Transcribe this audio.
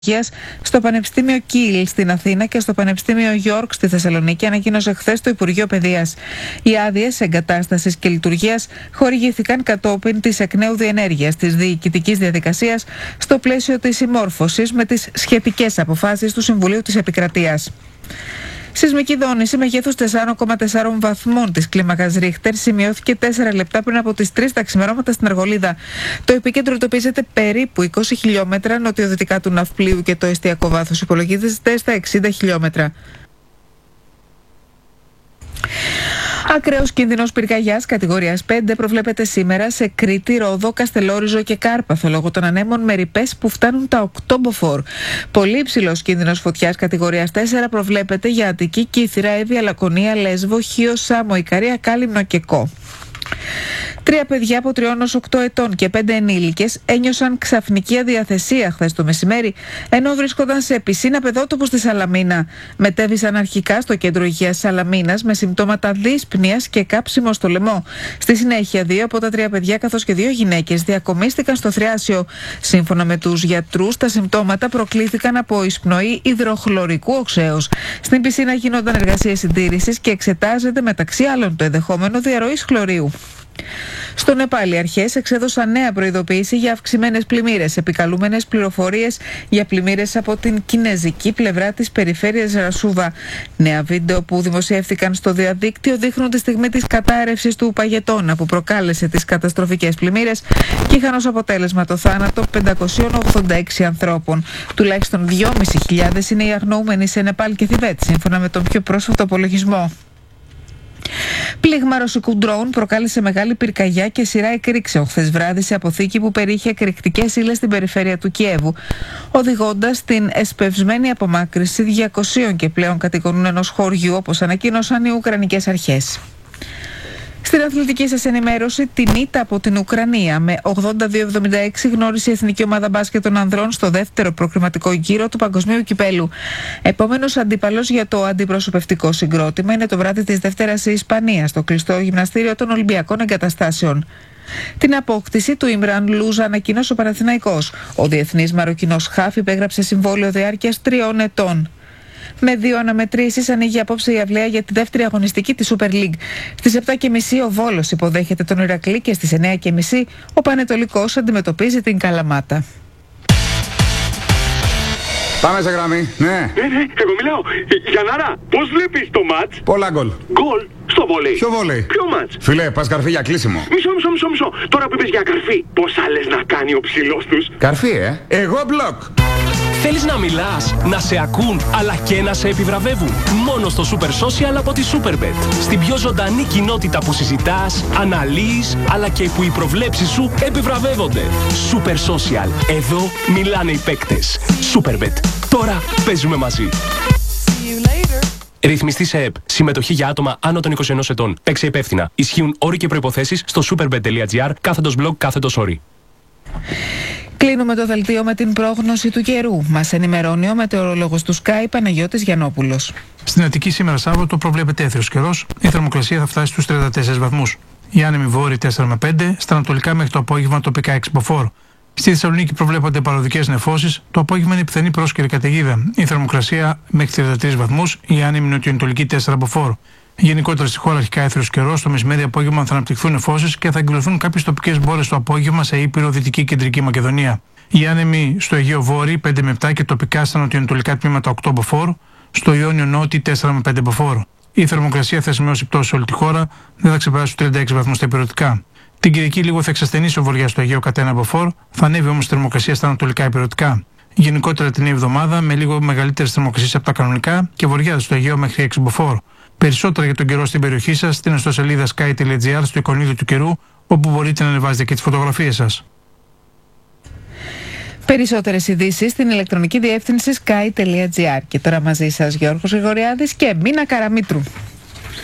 Στο Πανεπιστήμιο Κίλ στην Αθήνα και στο Πανεπιστήμιο Γιόρκ στη Θεσσαλονίκη, ανακοίνωσε χθες το Υπουργείο Παιδείας. Οι άδειες εγκατάστασης και λειτουργίας χορηγήθηκαν κατόπιν της εκ νέου διενέργειας της διοικητικής διαδικασίας στο πλαίσιο της συμμόρφωσης με τις σχετικές αποφάσεις του Συμβουλίου της Επικρατείας. Σεισμική δόνηση μεγέθους 4,4 βαθμών της κλίμακας Ρίχτερ σημειώθηκε 4 λεπτά πριν από τις 3 τα ξημερώματα στην Αργολίδα. Το επίκεντρο τοπίζεται περίπου 20 χιλιόμετρα νοτιοδυτικά του ναυπλίου και το εστιακό βάθος υπολογίζεται στα 60 χιλιόμετρα. Ακραίος κίνδυνος πυρκαγιάς κατηγορίας 5 προβλέπεται σήμερα σε Κρήτη, Ρόδο, Καστελόριζο και Κάρπαθο λόγω των ανέμων με ρηπές που φτάνουν τα 8 μποφόρ. Πολύ υψηλός κίνδυνος φωτιάς κατηγορίας 4 προβλέπεται για Αττική, Κύθυρα, Εύβοια, Λακωνία, Λέσβο, Χίο, Σάμο, Ικαρία, Κάλυμνο και Κο. 3 παιδιά από 3 ως 8 ετών και 5 ενήλικες ένιωσαν ξαφνική αδιαθεσία χθες το μεσημέρι, ενώ βρίσκονταν σε πισίνα παιδότοπου στη Σαλαμίνα. Μετέβησαν αρχικά στο κέντρο υγείας Σαλαμίνας με συμπτώματα δύσπνοιας και κάψιμο στο λαιμό. Στη συνέχεια, 2 από τα 3 παιδιά καθώς και 2 γυναίκες διακομίστηκαν στο θριάσιο. Σύμφωνα με τους γιατρούς, τα συμπτώματα προκλήθηκαν από εισπνοή υδροχλωρικού οξέως. Στην πισίνα γίνονταν εργασίες συντήρησης και εξετάζεται μεταξύ άλλων το ενδεχόμενο διαρροής χλωρίου. Στο Νεπάλ, οι αρχές εξέδωσαν νέα προειδοποίηση για αυξημένες πλημμύρες, επικαλούμενες πληροφορίες για πλημμύρες από την κινέζικη πλευρά της περιφέρειας Ρασούβα. Νέα βίντεο που δημοσιεύθηκαν στο διαδίκτυο δείχνουν τη στιγμή της κατάρρευσης του Παγετώνα που προκάλεσε τις καταστροφικές πλημμύρες και είχαν ως αποτέλεσμα το θάνατο 586 ανθρώπων. Τουλάχιστον 2.500 είναι οι αγνοούμενοι σε Νεπάλ και Θιβέτ, σύμφωνα με τον πιο πρόσφατο απολογισμό. Πλήγμα ρωσικού ντρόουν προκάλεσε μεγάλη πυρκαγιά και σειρά εκρήξεων χθες βράδυ σε αποθήκη που περιείχε εκρηκτικές ύλες στην περιφέρεια του Κιέβου, οδηγώντας στην εσπευσμένη απομάκρυνση 200 και πλέον κατοικούν ενός χωριού, όπως ανακοίνωσαν οι Ουκρανικές αρχές. Στην αθλητική σας ενημέρωση, την ήττα από την Ουκρανία με 82-76 γνώρισε η εθνική ομάδα μπάσκετ των ανδρών στο δεύτερο προκριματικό γύρο του Παγκοσμίου Κυπέλου. Επόμενος αντίπαλος για το αντιπροσωπευτικό συγκρότημα είναι το βράδυ της Δευτέρας η Ισπανία στο κλειστό γυμναστήριο των Ολυμπιακών Εγκαταστάσεων. Την απόκτηση του Ιμραν Λούζα ανακοίνωσε ο Παναθηναϊκός. Ο διεθνής Μαροκινός χαφ υπέγραψε συμβόλαιο διάρκειας 3 ετών. Με 2 αναμετρήσεις ανοίγει απόψε η αυλαία για τη δεύτερη αγωνιστική της Super League. Στις 7.30 ο Βόλος υποδέχεται τον Ηρακλή και στις 9.30 ο Πανετολικός αντιμετωπίζει την Καλαμάτα. Πάμε σε γραμμή, ναι. Εγώ μιλάω. Γιαννάρα, πώς βλέπεις το μάτς? Πολλά γκολ. Γκολ στο βόλεϊ. Ποιο βόλεϊ? Ποιο μάτς? Φίλε, πας καρφί για κλείσιμο. Μισό. Τώρα που είπες για καρφί, πόσα λες να κάνει ο ψηλός τους? Καρφί, Εγώ μπλοκ. Θέλεις να μιλάς, να σε ακούν, αλλά και να σε επιβραβεύουν? Μόνο στο Super Social από τη Superbet. Στην πιο ζωντανή κοινότητα που συζητάς, αναλύεις, αλλά και που οι προβλέψεις σου επιβραβεύονται. Super Social. Εδώ μιλάνε οι παίκτες. Superbet. Τώρα παίζουμε μαζί. Ρυθμιστή σε ΕΠ. Συμμετοχή για άτομα άνω των 21 ετών. Παίξε υπεύθυνα. Ισχύουν όροι και προϋποθέσεις στο superbet.gr/blog/όροι. Κλείνουμε το δελτίο με την πρόγνωση του καιρού. Μας ενημερώνει ο μετεωρολόγος του Sky Παναγιώτης Γιαννόπουλος. Στην Αττική σήμερα Σάββατο προβλέπεται έθριος καιρός. Η θερμοκρασία θα φτάσει στους 34 βαθμούς. Οι άνεμοι βόρειοι 4 με 5, στα ανατολικά μέχρι το απόγευμα τοπικά 6 μποφόρ. Στη Θεσσαλονίκη προβλέπονται παροδικές νεφώσεις. Το απόγευμα είναι πιθανή πρόσκαιρη καταιγίδα. Η θερμοκρασία μέχρι 33 βαθμούς. Οι άνεμοι νοτιοανατολικοί 4 μποφόρ. Γενικότερα στη χώρα αρχικά έθριος καιρός, το μεσημέρι απόγευμα θα αναπτυχθούν νεφώσεις και θα εκδηλωθούν κάποιες τοπικές μπόρες το απόγευμα σε Ήπειρο, Δυτική Κεντρική Μακεδονία. Οι άνεμοι στο Αιγαίο Βόρειο 5 με 7 και τοπικά στα νοτιοανατολικά τμήματα 8 μποφόρ, στο Ιόνιο Νότι 4 με 5 μποφόρ. Η θερμοκρασία θα σημειώσει πτώση σε όλη τη χώρα, δεν θα ξεπεράσει τους 36 βαθμούς τα υπηρετικά. Την Κυριακή λίγο θα εξασθενήσει ο βορειάς στο Αιγαίο κατά 1 μποφόρ, θα ανέβει όμως η θερμοκρασία στα ανατολικά υπηρετικά. Γενικότερα την εβδομάδα με λίγο μεγαλύτερες θερμοκρασίες από τα κανονικά και βορειάζει στο Αιγαίο μέχρι 6 μποφόρ. Περισσότερα για τον καιρό στην περιοχή σας στην ιστοσελίδα sky.gr στο εικονίδιο του καιρού, όπου μπορείτε να ανεβάζετε και τις φωτογραφίες σας. Περισσότερες ειδήσεις στην ηλεκτρονική διεύθυνση sky.gr. Και τώρα μαζί σας Γιώργος Γρηγοριάδης και Μίνα Καραμήτρου.